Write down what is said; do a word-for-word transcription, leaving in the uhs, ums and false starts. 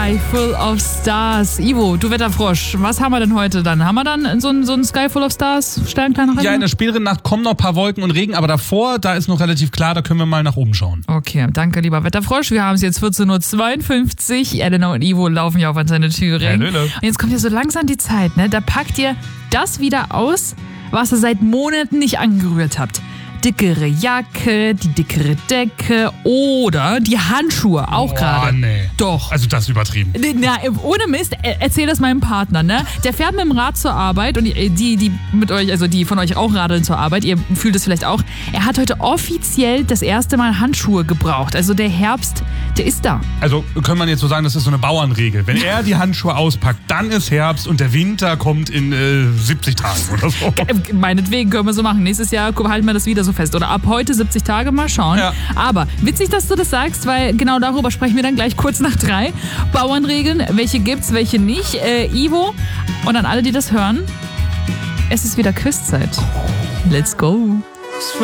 Sky Full of Stars. Ivo, du Wetterfrosch, was haben wir denn heute dann? Haben wir dann so ein, so ein Sky Full of Stars? Sternkleiner Rennen? Ja, in der späteren Nacht kommen noch ein paar Wolken und Regen, aber davor, da ist noch relativ klar, da können wir mal nach oben schauen. Okay, danke lieber Wetterfrosch. Wir haben es jetzt vierzehn Uhr zweiundfünfzig. Elena und Ivo laufen ja auf Antenne Thüringen. Hallöle. Und jetzt kommt ja so langsam die Zeit, ne? Da packt ihr das wieder aus, was ihr seit Monaten nicht angerührt habt. Dickere Jacke, die dickere Decke oder die Handschuhe, auch gerade. nee. Doch. Also das ist übertrieben. Na, ohne Mist, erzähl das meinem Partner, ne? Der fährt mit dem Rad zur Arbeit und die, die mit euch, also die von euch auch radeln zur Arbeit, ihr fühlt es vielleicht auch. Er hat heute offiziell das erste Mal Handschuhe gebraucht. Also der Herbst, der ist da. Also kann man jetzt so sagen, das ist so eine Bauernregel. Wenn er die Handschuhe auspackt, dann ist Herbst und der Winter kommt in äh, siebzig Tagen oder so. Meinetwegen können wir so machen. Nächstes Jahr halten wir das wieder so fest. Oder ab heute siebzig Tage, mal schauen. Ja. Aber witzig, dass du das sagst, weil genau darüber sprechen wir dann gleich kurz nach drei. Bauernregeln, welche gibt's, welche nicht. Äh, Ivo und an alle, die das hören, es ist wieder Quizzeit. Let's go.